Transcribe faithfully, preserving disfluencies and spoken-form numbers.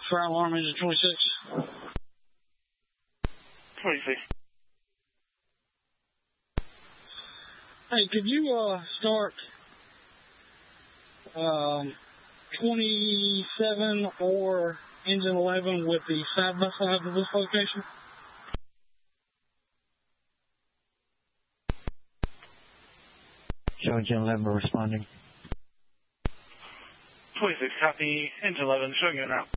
Fire alarm engine twenty-six. twenty-six. Hey, could you uh, start um, twenty-seven or engine eleven with the side by side of this location? Show engine eleven responding. twenty-six, copy. Engine eleven, showing you now.